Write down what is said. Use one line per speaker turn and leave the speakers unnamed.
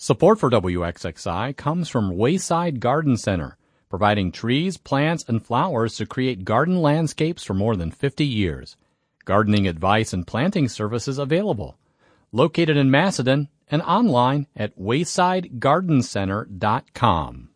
Support for WXXI comes from Wayside Garden Center, providing trees, plants, and flowers to create garden landscapes for more than 50 years. Gardening advice and planting services available. Located in Macedon and online at waysidegardencenter.com.